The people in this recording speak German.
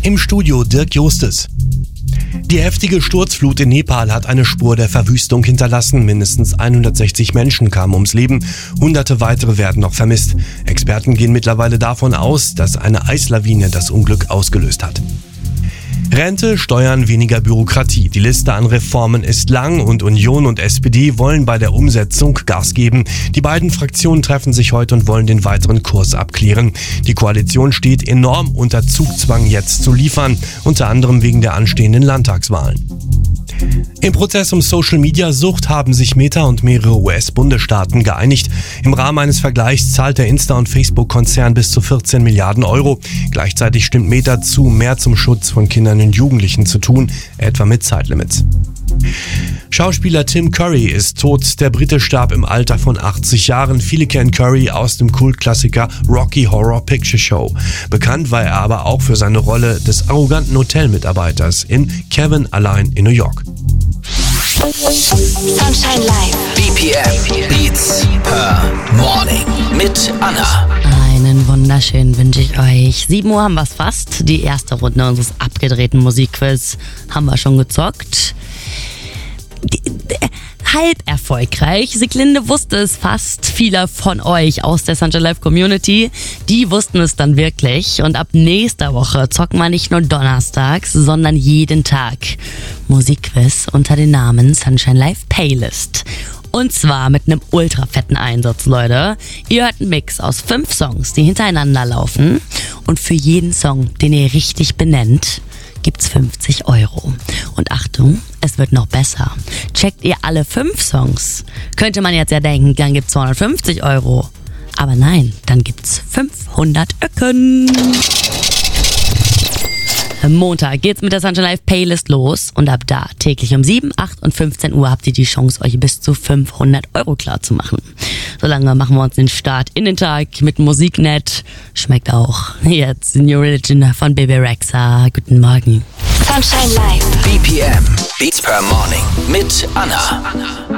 Im Studio Dirk Justes. Die heftige Sturzflut in Nepal hat eine Spur der Verwüstung hinterlassen. Mindestens 160 Menschen kamen ums Leben. Hunderte weitere werden noch vermisst. Experten gehen mittlerweile davon aus, dass eine Eislawine das Unglück ausgelöst hat. Rente, Steuern, weniger Bürokratie. Die Liste an Reformen ist lang und Union und SPD wollen bei der Umsetzung Gas geben. Die beiden Fraktionen treffen sich heute und wollen den weiteren Kurs abklären. Die Koalition steht enorm unter Zugzwang, jetzt zu liefern, unter anderem wegen der anstehenden Landtagswahlen. Im Prozess um Social-Media-Sucht haben sich Meta und mehrere US-Bundesstaaten geeinigt. Im Rahmen eines Vergleichs zahlt der Insta- und Facebook-Konzern bis zu 14 Milliarden Euro. Gleichzeitig stimmt Meta zu, mehr zum Schutz von Kindern und Jugendlichen zu tun, etwa mit Zeitlimits. Schauspieler Tim Curry ist tot. Der Brite starb im Alter von 80 Jahren. Viele kennen Curry aus dem Kultklassiker Rocky Horror Picture Show. Bekannt war er aber auch für seine Rolle des arroganten Hotelmitarbeiters in Kevin allein in New York. Sunshine Live. BPM Beats per Morning mit Anna. Einen wunderschönen wünsche ich euch. 7 Uhr haben wir es fast. Die erste Runde unseres abgedrehten Musikquiz haben wir schon gezockt. Halb erfolgreich. Sieglinde wusste es fast. Viele von euch aus der Sunshine Live Community, die wussten es dann wirklich. Und ab nächster Woche zocken wir nicht nur donnerstags, sondern jeden Tag Musikquiz unter dem Namen Sunshine Live Playlist. Und zwar mit einem ultra fetten Einsatz, Leute. Ihr hört einen Mix aus 5 Songs, die hintereinander laufen. Und für jeden Song, den ihr richtig benennt, gibt's 50 Euro. Und Achtung, es wird noch besser. Checkt ihr alle 5 Songs, könnte man jetzt ja denken, dann gibt's 250 Euro. Aber nein, dann gibt's 500 Öcken. Montag geht's mit der Sunshine Live Playlist los und ab da täglich um 7, 8 und 15 Uhr habt ihr die Chance, euch bis zu 500 Euro klar zu machen. Solange machen wir uns den Start in den Tag mit Musiknet. Schmeckt auch. Jetzt New Religion von Bebe Rexha. Guten Morgen. Sunshine Live. BPM Beats per Morning mit Anna.